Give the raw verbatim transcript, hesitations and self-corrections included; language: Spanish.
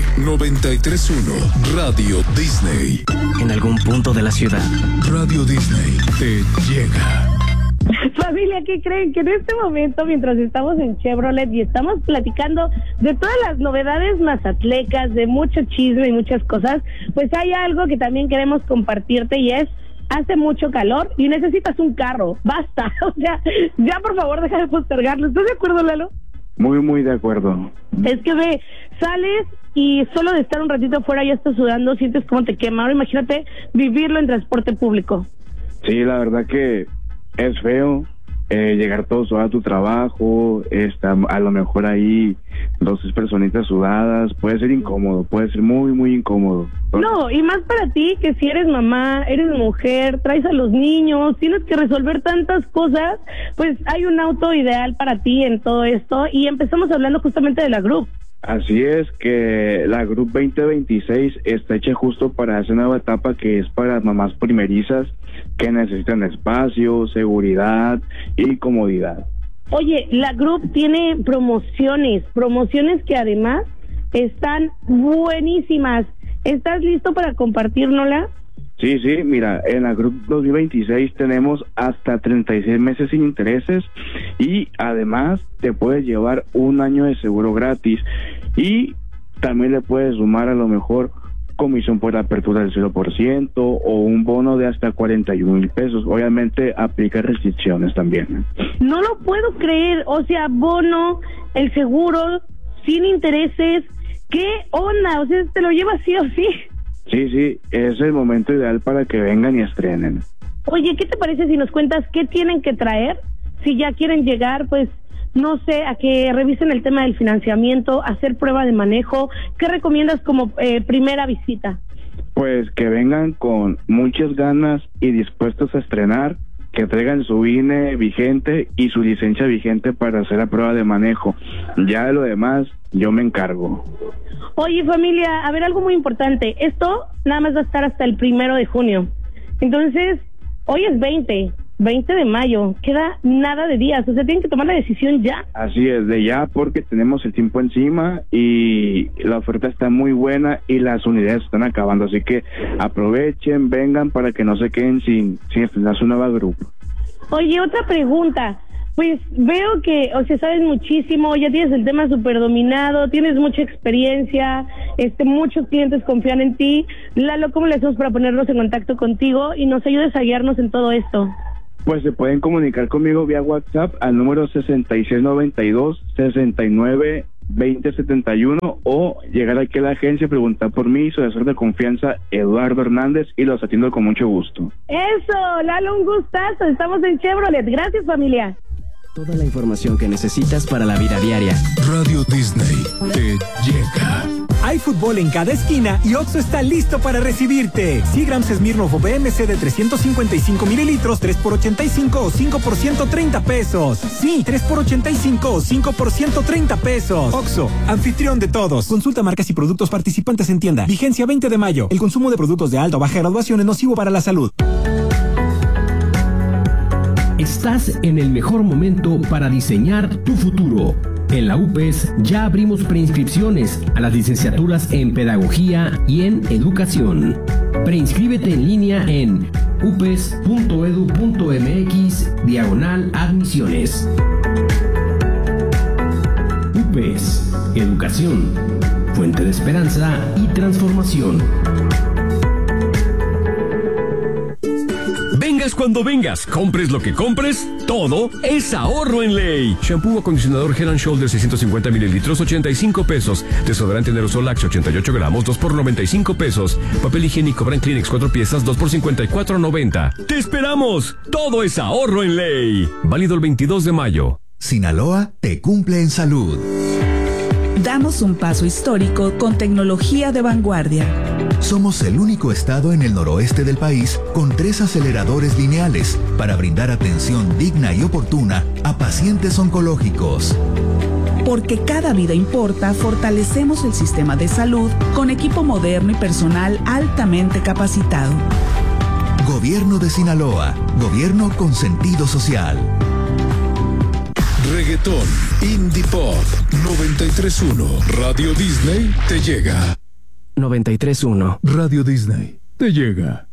noventa y tres punto uno Radio Disney. En algún punto de la ciudad, Radio Disney te llega. Familia, ¿qué creen? Que en este momento, mientras estamos en Chevrolet y estamos platicando de todas las novedades mazatlecas, de mucho chisme y muchas cosas, pues hay algo que también queremos compartirte y es: hace mucho calor y necesitas un carro. Basta, o sea, ya por favor deja de postergarlo. ¿Estás de acuerdo, Lalo? Muy, muy de acuerdo. Es que ve, sales y solo de estar un ratito afuera ya estás sudando, sientes cómo te quema. Ahora imagínate vivirlo en transporte público. Sí, la verdad que es feo eh, llegar todo sudado a tu trabajo, está, a lo mejor ahí dos tres personitas sudadas, puede ser incómodo, puede ser muy, muy incómodo. No, y más para ti, que si eres mamá, eres mujer, traes a los niños, tienes que resolver tantas cosas, pues hay un auto ideal para ti en todo esto. Y empezamos hablando justamente de la Group. Así es, que la Group veinte veintiséis está hecha justo para esa nueva etapa que es para mamás primerizas que necesitan espacio, seguridad y comodidad. Oye, la Group tiene promociones, promociones que además están buenísimas. ¿Estás listo para compartirnosla? Sí, sí, mira, en la Group dos mil veintiséis tenemos hasta treinta y seis meses sin intereses y además te puedes llevar un año de seguro gratis y también le puedes sumar a lo mejor comisión por la apertura del cero por ciento o un bono de hasta cuarenta y un mil pesos. Obviamente aplica restricciones también. No lo puedo creer, o sea, bono, el seguro, sin intereses, ¿qué onda? O sea, te lo llevas sí o sí. Sí, sí, es el momento ideal para que vengan y estrenen. Oye, ¿qué te parece si nos cuentas qué tienen que traer? Si ya quieren llegar, pues, no sé, a que revisen el tema del financiamiento, hacer prueba de manejo. ¿Qué recomiendas como eh, primera visita? Pues que vengan con muchas ganas y dispuestos a estrenar, que traigan su I N E vigente y su licencia vigente para hacer la prueba de manejo. Ya de lo demás, yo me encargo. Oye, familia, a ver, algo muy importante. Esto nada más va a estar hasta el primero de junio. Entonces, hoy es veinte, veinte de mayo. Queda nada de días. O sea, tienen que tomar la decisión ya. Así es, de ya, porque tenemos el tiempo encima y la oferta está muy buena y las unidades están acabando. Así que aprovechen, vengan para que no se queden sin, sin estrenar su nueva grupo. Oye, otra pregunta. Pues veo que, o sea, sabes muchísimo, ya tienes el tema súper dominado, tienes mucha experiencia, este, muchos clientes confían en ti. Lalo, ¿cómo le hacemos para ponernos en contacto contigo y nos ayudes a guiarnos en todo esto? Pues se pueden comunicar conmigo vía WhatsApp al número sesenta y seis noventa y dos, sesenta y nueve, veinte setenta y uno o llegar aquí a la agencia, preguntar por mí, soy asesor de confianza Eduardo Hernández y los atiendo con mucho gusto. Eso, Lalo, un gustazo, estamos en Chevrolet. Gracias, familia. Toda la información que necesitas para la vida diaria. Radio Disney te llega. Hay fútbol en cada esquina y Oxxo está listo para recibirte. Seagrams Smirnoff o B M C de trescientos cincuenta y cinco mililitros, tres por ochenta y cinco o cinco por ciento treinta pesos. Sí, tres por ochenta y cinco o cinco por ciento treinta pesos. Oxxo, anfitrión de todos. Consulta marcas y productos participantes en tienda. Vigencia veinte de mayo. El consumo de productos de alta o baja graduación es nocivo para la salud. Estás en el mejor momento para diseñar tu futuro. En la U P E S ya abrimos preinscripciones a las licenciaturas en Pedagogía y en Educación. Preinscríbete en línea en upes.edu.mx diagonal admisiones. U P E S, Educación, fuente de esperanza y transformación. Vengas cuando vengas, compres lo que compres, todo es ahorro en ley. Shampoo acondicionador Head and Shoulders seiscientos cincuenta mililitros, ochenta y cinco pesos. Desodorante Aerosol Axe ochenta y ocho gramos, dos por noventa y cinco pesos. Papel higiénico Brand Kleenex cuatro piezas, dos por cincuenta y cuatro noventa. ¡Te esperamos! Todo es ahorro en ley. Válido el veintidós de mayo. Sinaloa te cumple en salud. Damos un paso histórico con tecnología de vanguardia. Somos el único estado en el noroeste del país con tres aceleradores lineales para brindar atención digna y oportuna a pacientes oncológicos. Porque cada vida importa, fortalecemos el sistema de salud con equipo moderno y personal altamente capacitado. Gobierno de Sinaloa, gobierno con sentido social. Reggaetón, Indie Pop, noventa y tres punto uno Radio Disney te llega. noventa y tres punto uno. Radio Disney te llega.